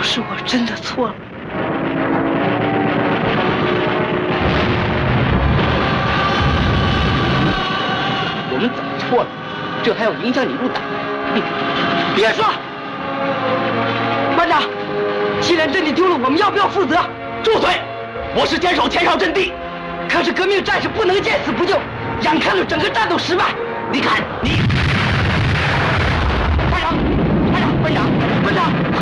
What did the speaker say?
是我真的错了， 我们怎么错了？这还要影响你入党？ 别说，班长，既然阵地丢了，我们要不要负责？ 住嘴！我是坚守前哨阵地。 可是革命战士不能见死不救，眼看着整个战斗失败。 你看你， 班长，班长，班长，班长。